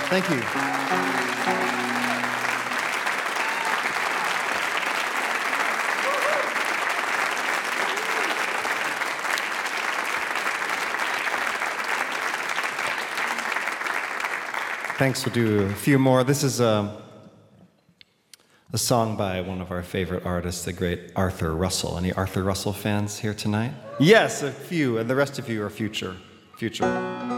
Thank you. Thanks, we'll do a few more. This is a song by one of our favorite artists, the great Arthur Russell. Any Arthur Russell fans here tonight? Yes, a few, and the rest of you are future.